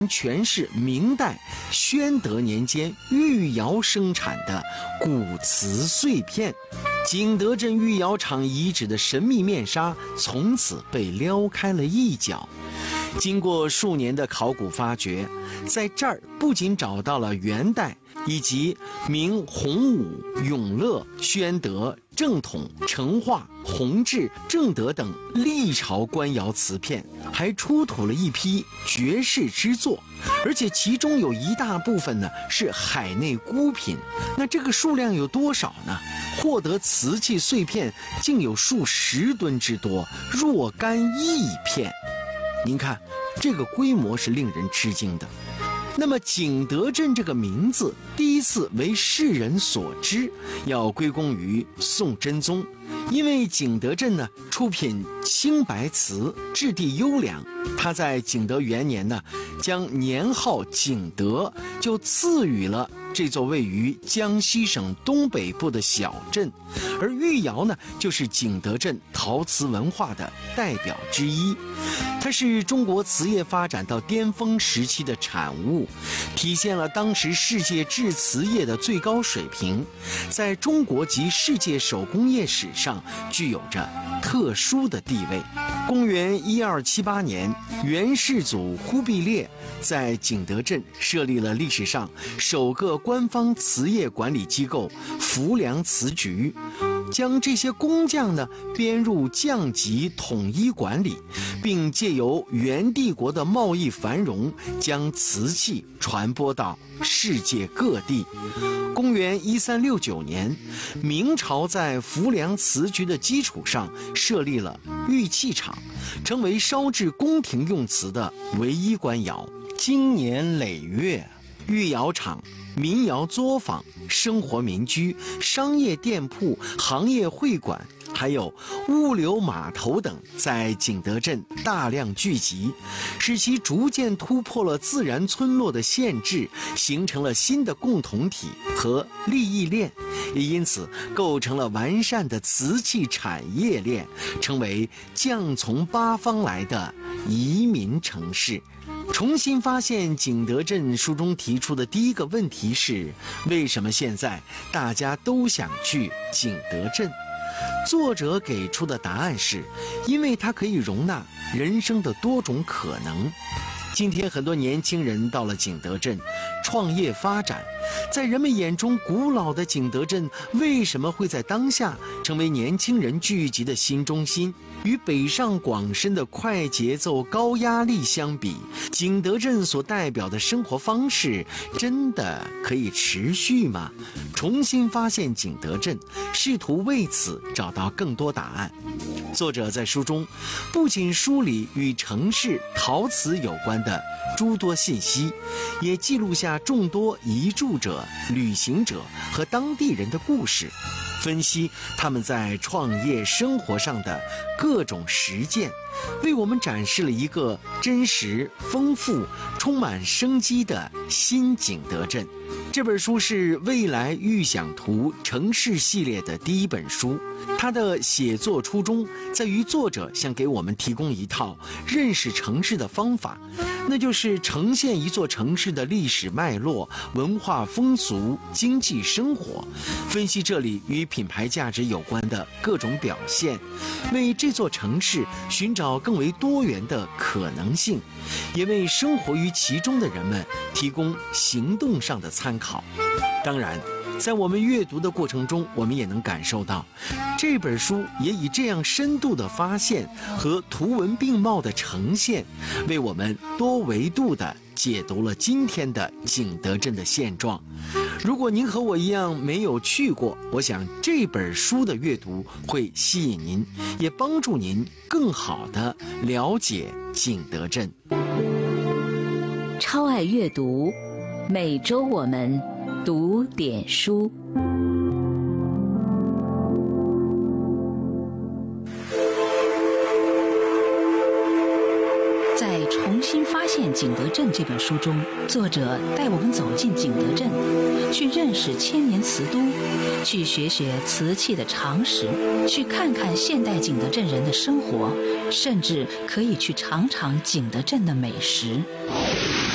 全是明代宣德年间御窑生产的古瓷碎片。景德镇御窑厂遗址的神秘面纱从此被撩开了一角。经过数年的考古发掘，在这儿不仅找到了元代以及明洪武、永乐、宣德、正统、成化、弘治、正德等历朝官窑瓷片，还出土了一批绝世之作，而且其中有一大部分呢是海内孤品。那这个数量有多少呢？获得瓷器碎片竟有数十吨之多，若干亿片。您看，这个规模是令人吃惊的。那么景德镇这个名字第一次为世人所知，要归功于宋真宗。因为景德镇呢出品青白瓷，质地优良，他在景德元年呢将年号景德就赐予了这座位于江西省东北部的小镇。而御窑呢就是景德镇陶瓷文化的代表之一，它是中国瓷业发展到巅峰时期的产物，体现了当时世界制瓷业的最高水平，在中国及世界手工业史上具有着特殊的地位。公元1278年，元世祖忽必烈在景德镇设立了历史上首个官方瓷业管理机构浮梁瓷局，将这些工匠呢编入匠级统一管理，并借由元帝国的贸易繁荣，将瓷器传播到世界各地。公元1369年，明朝在浮梁瓷局的基础上设立了玉器厂，成为烧制宫廷用瓷的唯一官窑。经年累月，御窑厂、民窑作坊、生活民居、商业店铺、行业会馆，还有物流码头等在景德镇大量聚集，使其逐渐突破了自然村落的限制，形成了新的共同体和利益链，也因此构成了完善的瓷器产业链，成为匠从八方来的移民城市。重新发现景德镇书中提出的第一个问题是，为什么现在大家都想去景德镇？作者给出的答案是，因为它可以容纳人生的多种可能。今天很多年轻人到了景德镇创业发展，在人们眼中古老的景德镇为什么会在当下成为年轻人聚集的新中心？与北上广深的快节奏高压力相比，景德镇所代表的生活方式真的可以持续吗？重新发现景德镇，试图为此找到更多答案。作者在书中不仅梳理与城市陶瓷有关的诸多信息，也记录下众多移住者、旅行者和当地人的故事，分析他们在创业生活上的各种实践，为我们展示了一个真实、丰富、充满生机的新景德镇。这本书是未来预想图城市系列的第一本书，它的写作初衷在于作者想给我们提供一套认识城市的方法，那就是呈现一座城市的历史脉络、文化风俗、经济生活，分析这里与品牌价值有关的各种表现，为这座城市寻找更为多元的可能性，也为生活于其中的人们提供行动上的参考。当然，在我们阅读的过程中，我们也能感受到这本书也以这样深度的发现和图文并茂的呈现，为我们多维度的解读了今天的景德镇的现状。如果您和我一样没有去过，我想这本书的阅读会吸引您，也帮助您更好地了解景德镇。 超爱阅读，每周我们读点书。在重新发现景德镇这本书中，作者带我们走进景德镇，去认识千年瓷都，去学学瓷器的常识，去看看现代景德镇人的生活，甚至可以去尝尝景德镇的美食。